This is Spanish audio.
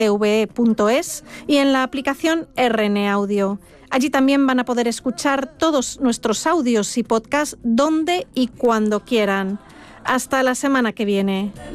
rtve.es y en la aplicación RN Audio. Allí también van a poder escuchar todos nuestros audios y podcasts donde y cuando quieran. Hasta la semana que viene.